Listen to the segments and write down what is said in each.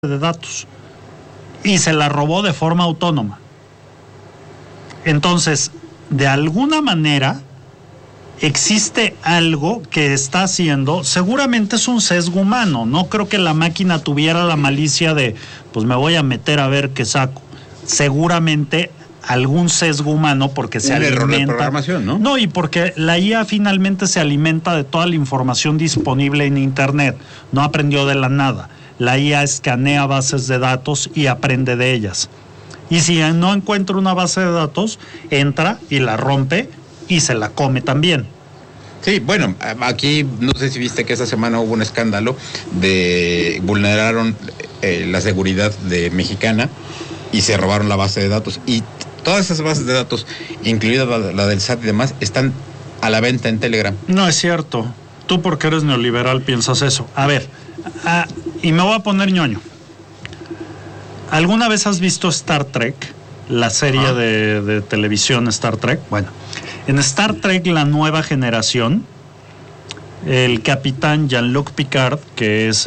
de datos y se la robó de forma autónoma. Entonces, de alguna manera existe algo que está haciendo, seguramente es un sesgo humano, no creo que la máquina tuviera la malicia de, pues me voy a meter a ver qué saco. Seguramente algún sesgo humano porque se alimenta. Error de programación, ¿no? No, y porque la IA finalmente se alimenta de toda la información disponible en Internet, no aprendió de la nada. La IA escanea bases de datos y aprende de ellas. Y si no encuentra una base de datos, entra y la rompe y se la come también. Sí, bueno, aquí no sé si viste que esta semana hubo un escándalo de vulneraron la seguridad de Mexicana y se robaron la base de datos. Y todas esas bases de datos, incluida la del SAT y demás, están a la venta en Telegram. No es cierto. Tú, porque eres neoliberal, piensas eso. A ver, y me voy a poner ñoño. ¿Alguna vez has visto Star Trek? La serie de televisión Star Trek. Bueno, en Star Trek, la nueva generación, el capitán Jean-Luc Picard, que es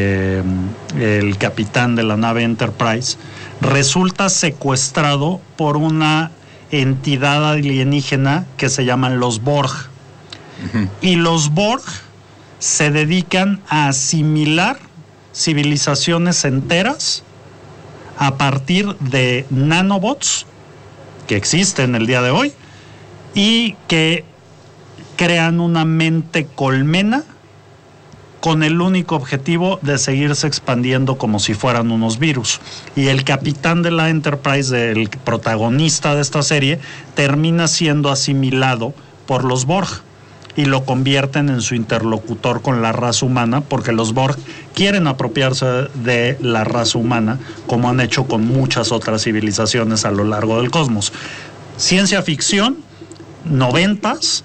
el capitán de la nave Enterprise, resulta secuestrado por una entidad alienígena que se llaman los Borg. Uh-huh. Y los Borg se dedican a asimilar civilizaciones enteras a partir de nanobots que existen el día de hoy y que crean una mente colmena con el único objetivo de seguirse expandiendo como si fueran unos virus. Y el capitán de la Enterprise, el protagonista de esta serie, termina siendo asimilado por los Borg y lo convierten en su interlocutor con la raza humana, porque los Borg quieren apropiarse de la raza humana, como han hecho con muchas otras civilizaciones a lo largo del cosmos. Ciencia ficción, 90s,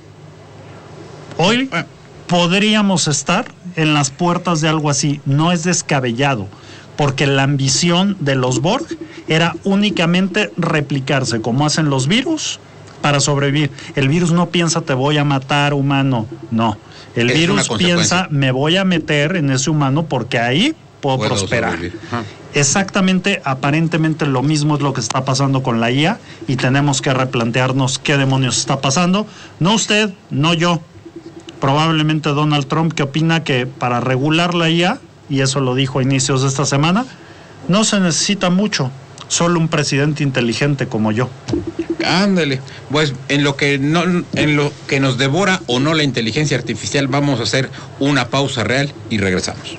hoy podríamos estar en las puertas de algo así. No es descabellado, porque la ambición de los Borg era únicamente replicarse, como hacen los virus, para sobrevivir. El virus no piensa te voy a matar, humano, no. El virus piensa me voy a meter en ese humano porque ahí puedo prosperar. Exactamente, aparentemente lo mismo es lo que está pasando con la IA y tenemos que replantearnos qué demonios está pasando. No usted, no yo. Probablemente Donald Trump, que opina que para regular la IA, y eso lo dijo a inicios de esta semana, no se necesita mucho, solo un presidente inteligente como yo. Ándale, pues en lo que nos devora o no la inteligencia artificial, vamos a hacer una pausa real y regresamos.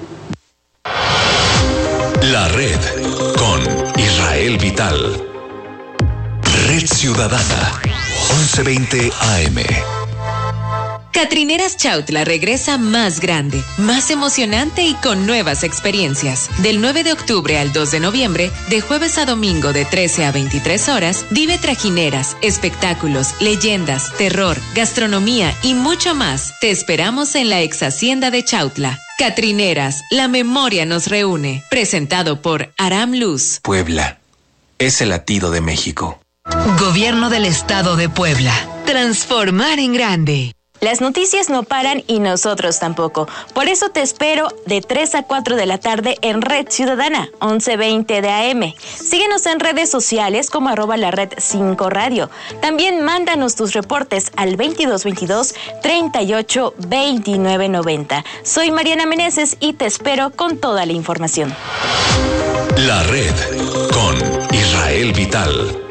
La red con Israel Vital. Red Ciudadana 1120 AM. Catrineras Chautla regresa más grande, más emocionante y con nuevas experiencias. Del 9 de octubre al 2 de noviembre, de jueves a domingo de 13 a 23 horas, vive trajineras, espectáculos, leyendas, terror, gastronomía y mucho más. Te esperamos en la ex hacienda de Chautla. Catrineras, la memoria nos reúne. Presentado por Aram Luz. Puebla es el latido de México. Gobierno del Estado de Puebla. Transformar en grande. Las noticias no paran y nosotros tampoco. Por eso te espero de 3 a 4 de la tarde en Red Ciudadana, 1120 de AM. Síguenos en redes sociales como @lared5 radio. También mándanos tus reportes al 2222 38 29 90. Soy Mariana Meneses y te espero con toda la información. La red con Israel Vital.